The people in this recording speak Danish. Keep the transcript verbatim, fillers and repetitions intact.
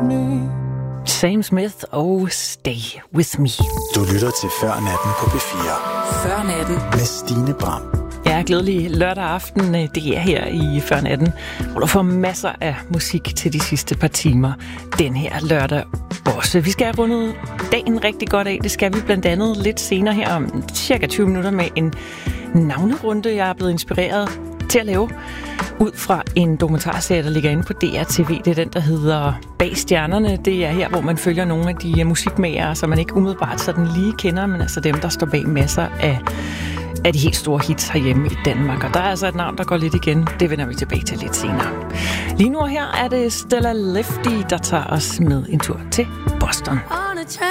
me. Sam Smith og Stay With Me. Du lytter til Før Natten på B fire. Før Natten. Med Stine Bram. Ja, glædelig lørdag aften. Det er her i Før Natten, hvor du får masser af musik til de sidste par timer. Den her lørdag også. Vi skal have rundet dagen rigtig godt af. Det skal vi blandt andet lidt senere her om cirka tyve minutter med en navnerunde, jeg er blevet inspireret til at lave ud fra en dokumentarserie, der ligger inde på D R T V. Det er den, der hedder Bag Stjernerne. Det er her, hvor man følger nogle af de musikmagere, som man ikke umiddelbart sådan lige kender, men altså dem, der står bag masser af, af de helt store hits herhjemme i Danmark. Og der er altså et navn, der går lidt igen. Det vender vi tilbage til lidt senere. Lige nu her er det Stella Lefty, der tager os med en tur til Boston.